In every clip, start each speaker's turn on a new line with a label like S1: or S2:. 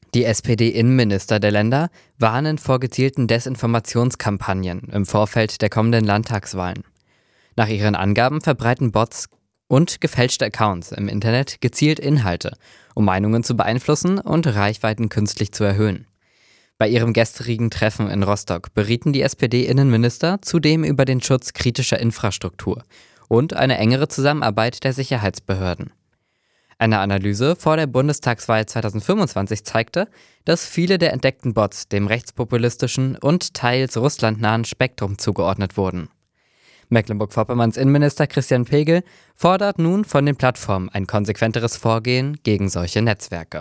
S1: Die SPD-Innenminister der Länder warnen vor gezielten Desinformationskampagnen im Vorfeld der kommenden Landtagswahlen. Nach ihren Angaben verbreiten Bots und gefälschte Accounts im Internet gezielt Inhalte, um Meinungen zu beeinflussen und Reichweiten künstlich zu erhöhen. Bei ihrem gestrigen Treffen in Rostock berieten die SPD-Innenminister zudem über den Schutz kritischer Infrastruktur und eine engere Zusammenarbeit der Sicherheitsbehörden. Eine Analyse vor der Bundestagswahl 2025 zeigte, dass viele der entdeckten Bots dem rechtspopulistischen und teils russlandnahen Spektrum zugeordnet wurden. Mecklenburg-Vorpommerns Innenminister Christian Pegel fordert nun von den Plattformen ein konsequenteres Vorgehen gegen solche Netzwerke.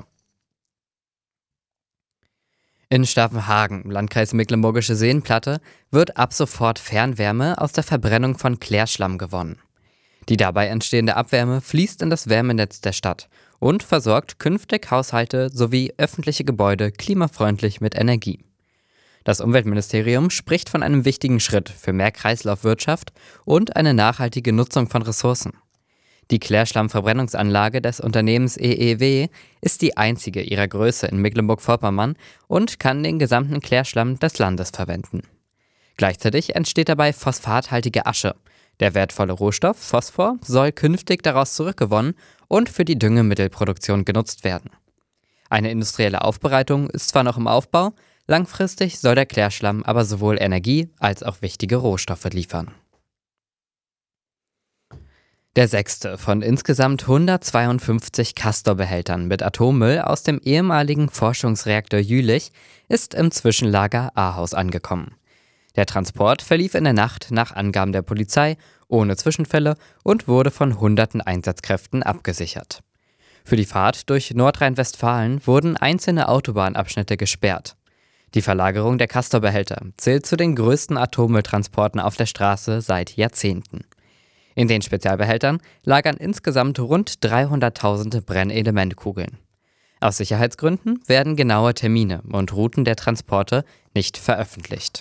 S1: In Stavenhagen, Landkreis Mecklenburgische Seenplatte, wird ab sofort Fernwärme aus der Verbrennung von Klärschlamm gewonnen. Die dabei entstehende Abwärme fließt in das Wärmenetz der Stadt und versorgt künftig Haushalte sowie öffentliche Gebäude klimafreundlich mit Energie. Das Umweltministerium spricht von einem wichtigen Schritt für mehr Kreislaufwirtschaft und eine nachhaltige Nutzung von Ressourcen. Die Klärschlammverbrennungsanlage des Unternehmens EEW ist die einzige ihrer Größe in Mecklenburg-Vorpommern und kann den gesamten Klärschlamm des Landes verwenden. Gleichzeitig entsteht dabei phosphathaltige Asche. Der wertvolle Rohstoff Phosphor soll künftig daraus zurückgewonnen und für die Düngemittelproduktion genutzt werden. Eine industrielle Aufbereitung ist zwar noch im Aufbau, langfristig soll der Klärschlamm aber sowohl Energie als auch wichtige Rohstoffe liefern. Der sechste von insgesamt 152 Castor-Behältern mit Atommüll aus dem ehemaligen Forschungsreaktor Jülich ist im Zwischenlager Ahaus angekommen. Der Transport verlief in der Nacht nach Angaben der Polizei ohne Zwischenfälle und wurde von hunderten Einsatzkräften abgesichert. Für die Fahrt durch Nordrhein-Westfalen wurden einzelne Autobahnabschnitte gesperrt. Die Verlagerung der Castor-Behälter zählt zu den größten Atommülltransporten auf der Straße seit Jahrzehnten. In den Spezialbehältern lagern insgesamt rund 300.000 Brennelementkugeln. Aus Sicherheitsgründen werden genaue Termine und Routen der Transporte nicht veröffentlicht.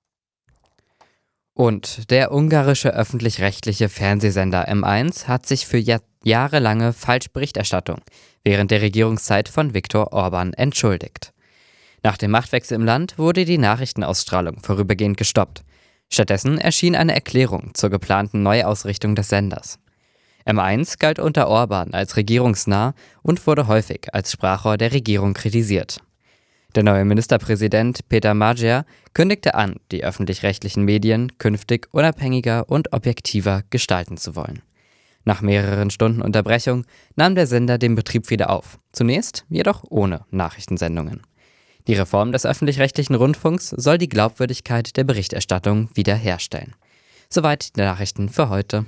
S1: Und der ungarische öffentlich-rechtliche Fernsehsender M1 hat sich für jahrelange Falschberichterstattung während der Regierungszeit von Viktor Orban entschuldigt. Nach dem Machtwechsel im Land wurde die Nachrichtenausstrahlung vorübergehend gestoppt. Stattdessen erschien eine Erklärung zur geplanten Neuausrichtung des Senders. M1 galt unter Orban als regierungsnah und wurde häufig als Sprachrohr der Regierung kritisiert. Der neue Ministerpräsident Peter Magyar kündigte an, die öffentlich-rechtlichen Medien künftig unabhängiger und objektiver gestalten zu wollen. Nach mehreren Stunden Unterbrechung nahm der Sender den Betrieb wieder auf, zunächst jedoch ohne Nachrichtensendungen. Die Reform des öffentlich-rechtlichen Rundfunks soll die Glaubwürdigkeit der Berichterstattung wiederherstellen. Soweit die Nachrichten für heute.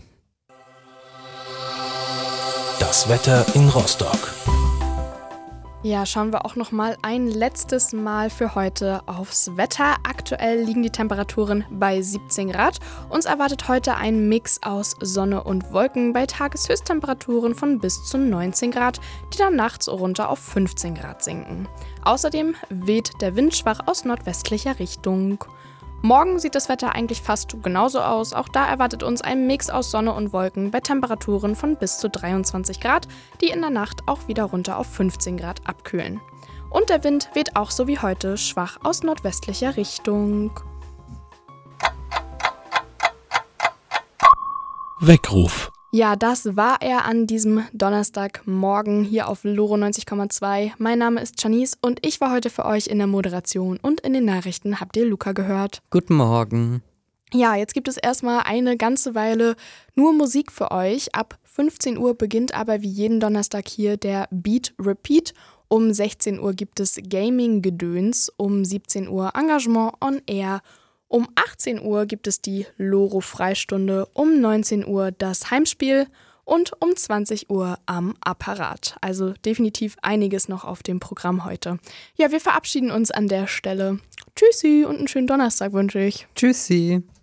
S2: Das Wetter in Rostock.
S3: Ja, schauen wir auch noch mal ein letztes Mal für heute aufs Wetter. Aktuell liegen die Temperaturen bei 17 Grad. Uns erwartet heute ein Mix aus Sonne und Wolken bei Tageshöchsttemperaturen von bis zu 19 Grad, die dann nachts runter auf 15 Grad sinken. Außerdem weht der Wind schwach aus nordwestlicher Richtung. Morgen sieht das Wetter eigentlich fast genauso aus. Auch da erwartet uns ein Mix aus Sonne und Wolken bei Temperaturen von bis zu 23 Grad, die in der Nacht auch wieder runter auf 15 Grad abkühlen. Und der Wind weht auch so wie heute schwach aus nordwestlicher Richtung.
S2: Weckruf.
S3: Ja, das war er an diesem Donnerstagmorgen hier auf Loro 90,2. Mein Name ist Janice und ich war heute für euch in der Moderation und in den Nachrichten habt ihr Luca gehört.
S1: Guten Morgen.
S3: Ja, jetzt gibt es erstmal eine ganze Weile nur Musik für euch. Ab 15 Uhr beginnt aber wie jeden Donnerstag hier der Beat Repeat. Um 16 Uhr gibt es Gaming-Gedöns, um 17 Uhr Engagement on Air. Um 18 Uhr gibt es die Loro-Freistunde, um 19 Uhr das Heimspiel und um 20 Uhr am Apparat. Also definitiv einiges noch auf dem Programm heute. Ja, wir verabschieden uns an der Stelle. Tschüssi und einen schönen Donnerstag wünsche ich.
S1: Tschüssi.